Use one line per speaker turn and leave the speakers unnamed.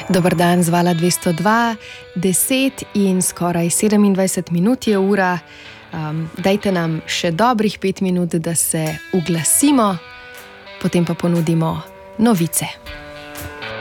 Dober dan, zvala 202, 10 in skoraj 27 minut je ura. Dajte nam še dobrih 5 minut, da se uglasimo, potem pa ponudimo novice.